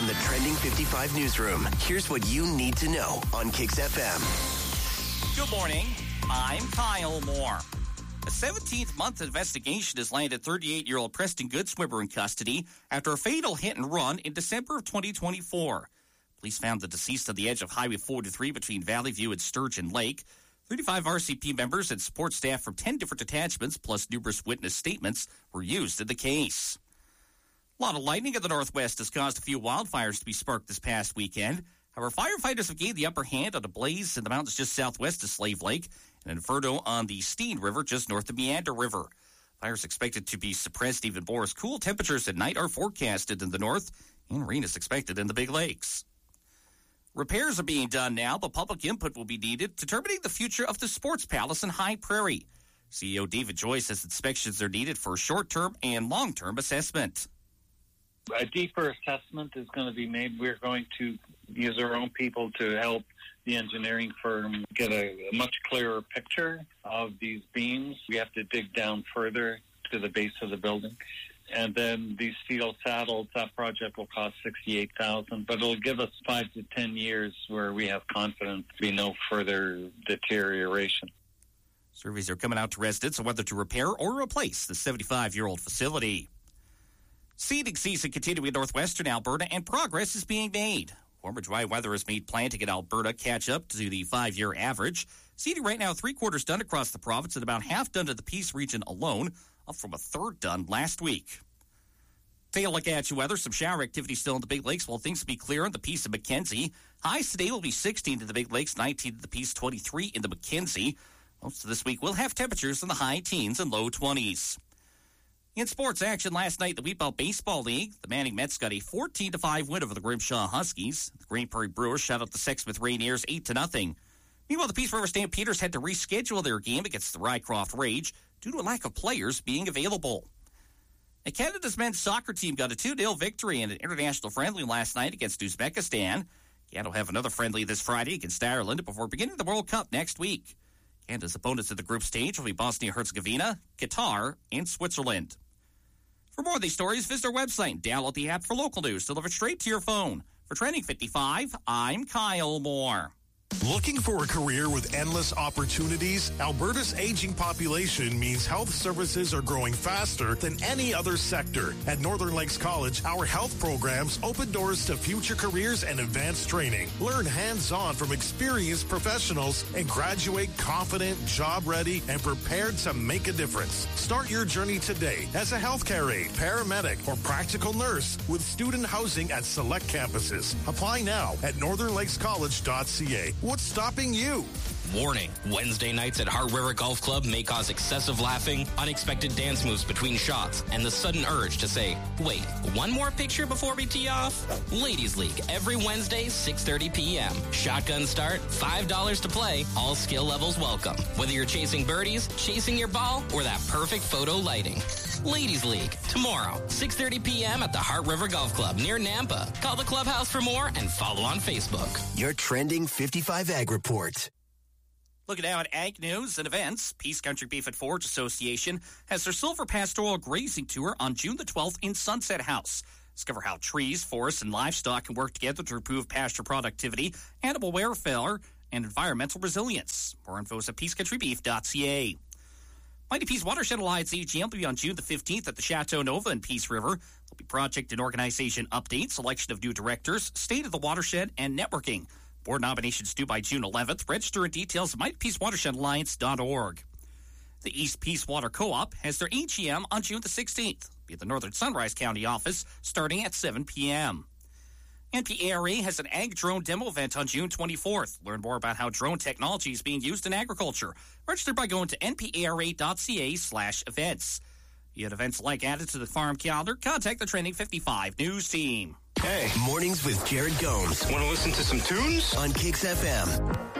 From the Trending 55 newsroom, here's what you need to know on Kicks FM. Good morning. I'm Kyle Moore. A 17th-month investigation has landed 38-year-old Preston Goodswimmer in custody after a fatal hit-and-run in December of 2024. Police found the deceased on the edge of Highway 43 between Valley View and Sturgeon Lake. 35 RCP members and support staff from 10 different detachments, plus numerous witness statements, were used in the case. A lot of lightning in the northwest has caused a few wildfires to be sparked this past weekend. However, firefighters have gained the upper hand on a blaze in the mountains just southwest of Slave Lake, and an inferno on the Steen River just north of Meander River. Fires expected to be suppressed even more as cool temperatures at night are forecasted in the north, and rain is expected in the Big Lakes. Repairs are being done now, but public input will be needed, determining the future of the Sports Palace in High Prairie. CEO David Joyce says inspections are needed for short-term and long-term assessment. A deeper assessment is going to be made. We're going to use our own people to help the engineering firm get a much clearer picture of these beams. We have to dig down further to the base of the building. And then these steel saddles, that project will cost $68,000, but it'll give us 5 to 10 years where we have confidence to be no further deterioration. Surveys are coming out to residents on whether to repair or replace the 75-year-old facility. Seeding season continuing in northwestern Alberta, and progress is being made. Warmer, dry weather has made planting in Alberta catch up to the 5-year average. Seeding right now 3/4 done across the province and about half done to the Peace region alone, up from a third done last week. Take a look at your weather. Some shower activity still in the Big Lakes while things will be clear in the Peace and Mackenzie. Highs today will be 16 in the Big Lakes, 19 in the Peace, 23 in the Mackenzie. Most of this week will have temperatures in the high teens and low 20s. In sports action last night, the Wheatbelt Baseball League, the Manning Mets got a 14-5 win over the Grimshaw Huskies. The Green Prairie Brewers shut out the Sexsmith Rainiers 8-0. Meanwhile, the Peace River Stampeders had to reschedule their game against the Rycroft Rage due to a lack of players being available. And Canada's men's soccer team got a 2-0 victory in an international friendly last night against Uzbekistan. Canada will have another friendly this Friday against Ireland before beginning the World Cup next week. Canada's opponents at the group stage will be Bosnia-Herzegovina, Qatar, and Switzerland. For more of these stories, visit our website and download the app for local news delivered straight to your phone. For Trending 55, I'm Kyle Moore. Looking for a career with endless opportunities? Alberta's aging population means health services are growing faster than any other sector. At Northern Lakes College, our health programs open doors to future careers and advanced training. Learn hands-on from experienced professionals and graduate confident, job-ready, and prepared to make a difference. Start your journey today as a healthcare aide, paramedic, or practical nurse with student housing at select campuses. Apply now at northernlakescollege.ca. What's stopping you? Warning, Wednesday nights at Heart River Golf Club may cause excessive laughing, unexpected dance moves between shots, and the sudden urge to say, wait, one more picture before we tee off? Ladies League, every Wednesday, 6:30 p.m. Shotgun start, $5 to play, all skill levels welcome. Whether you're chasing birdies, chasing your ball, or that perfect photo lighting. Ladies League, tomorrow, 6:30 p.m. at the Heart River Golf Club near Nampa. Call the clubhouse for more and follow on Facebook. Your Trending 55 Ag Report. Looking now at ag news and events, Peace Country Beef and Forage Association has their Silver Pastoral Grazing Tour on June the 12th in Sunset House. Discover how trees, forests, and livestock can work together to improve pasture productivity, animal welfare, and environmental resilience. More info is at peacecountrybeef.ca. Mighty Peace Watershed Alliance AGM will be on June the 15th at the Chateau Nova in Peace River. There'll be project and organization updates, selection of new directors, state of the watershed, and networking. Board nominations due by June 11th. Register and details at mightypeacewatershedalliance.org. The East Peace Water Co-op has their AGM on June the 16th. Be at the Northern Sunrise County office starting at 7 p.m. NPARA has an ag drone demo event on June 24th. Learn more about how drone technology is being used in agriculture. Register by going to npara.ca/events. You had events like added to the farm calendar. Contact the Trending 55 news team. Hey, mornings with Jared Gomes. Want to listen to some tunes? On Kicks FM.